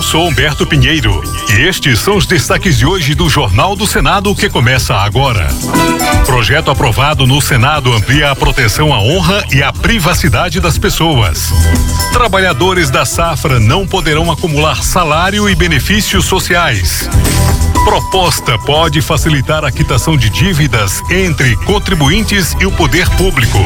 sou Humberto Pinheiro e estes são os destaques de hoje do Jornal do Senado que começa agora. Projeto aprovado no Senado amplia a proteção à honra e à privacidade das pessoas. Trabalhadores da safra não poderão acumular salário e benefícios sociais. Proposta pode facilitar a quitação de dívidas entre contribuintes e o poder público.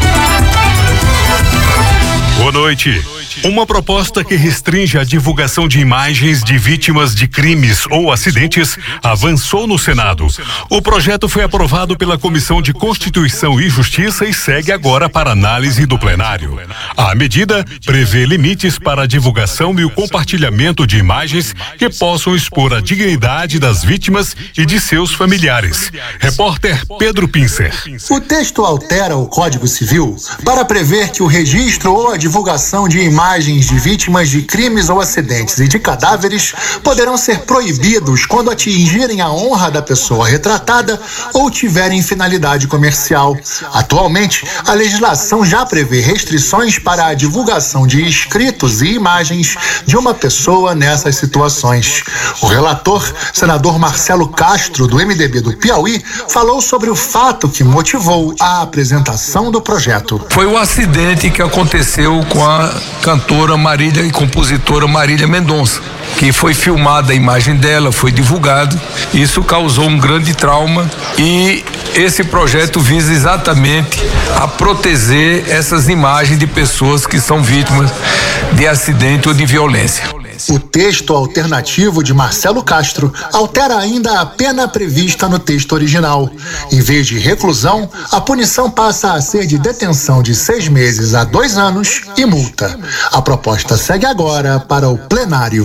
Boa noite. Uma proposta que restringe a divulgação de imagens de vítimas de crimes ou acidentes avançou no Senado. O projeto foi aprovado pela Comissão de Constituição e Justiça e segue agora para análise do plenário. A medida prevê limites para a divulgação e o compartilhamento de imagens que possam expor a dignidade das vítimas e de seus familiares. Repórter Pedro Pincer. O texto altera o Código Civil para prever que o registro ou a divulgação de imagens de vítimas de crimes ou acidentes e de cadáveres poderão ser proibidos quando atingirem a honra da pessoa retratada ou tiverem finalidade comercial. Atualmente, a legislação já prevê restrições para a divulgação de escritos e imagens de uma pessoa nessas situações. O relator, senador Marcelo Castro, do MDB do Piauí, falou sobre o fato que motivou a apresentação do projeto. Foi o acidente que aconteceu com a cantora Marília e compositora Marília Mendonça, que foi filmada a imagem dela, foi divulgado. Isso causou um grande trauma e esse projeto visa exatamente a proteger essas imagens de pessoas que são vítimas de acidente ou de violência. O texto alternativo de Marcelo Castro altera ainda a pena prevista no texto original. Em vez de reclusão, a punição passa a ser de detenção de 6 meses a 2 anos e multa. A proposta segue agora para o plenário.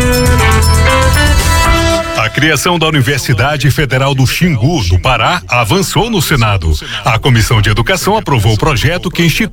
A criação da Universidade Federal do Xingu, no Pará, avançou no Senado. A Comissão de Educação aprovou o projeto que institui